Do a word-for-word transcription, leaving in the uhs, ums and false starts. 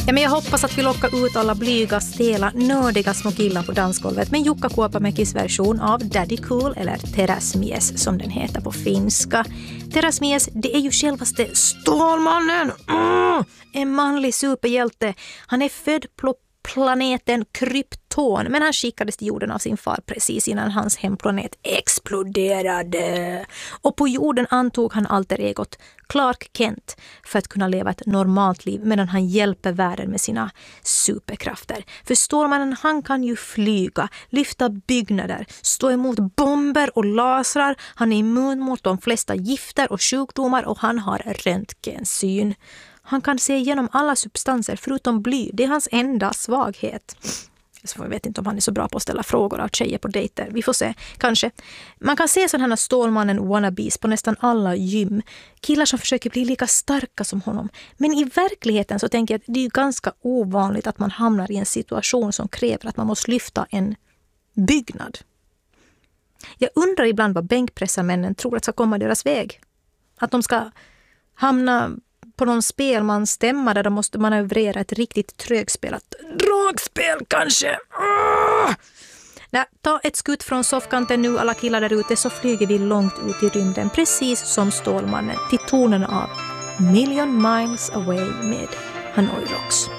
Ja, men jag hoppas att vi lockar ut alla blyga, stela, nördiga små killar på dansgolvet med Jukka Kuopamäkis version av Daddy Cool, eller Teräsmies som den heter på finska. Teräsmies, det är ju självaste Stålmannen! Mm! En manlig superhjälte. Han är född på planeten Krypton, men han skickades till jorden av sin far precis innan hans hemplanet exploderade. Och på jorden antog han alter egot Clark Kent för att kunna leva ett normalt liv medan han hjälper världen med sina superkrafter. För Stålmannen, han kan ju flyga, lyfta byggnader, stå emot bomber och lasrar. Han är immun mot de flesta gifter och sjukdomar och han har röntgensyn. Han kan se igenom alla substanser förutom bly. Det är hans enda svaghet. Så jag vet inte om han är så bra på att ställa frågor av tjejer på dejter. Vi får se, kanske. Man kan se sådana här Stålmannen wannabes på nästan alla gym. Killar som försöker bli lika starka som honom. Men i verkligheten så tänker jag att det är ganska ovanligt att man hamnar i en situation som kräver att man måste lyfta en byggnad. Jag undrar ibland vad bänkpressarmännen tror att ska komma deras väg. Att de ska hamna på någon spelmansstämma där de måste manövrera ett riktigt trögspelat dragspel kanske. Uh! Nej, ta ett skutt från soffkanten nu alla killar där ute, så flyger vi långt ut i rymden precis som Stålmannen till tonerna av Million Miles Away med Hanoi Rocks.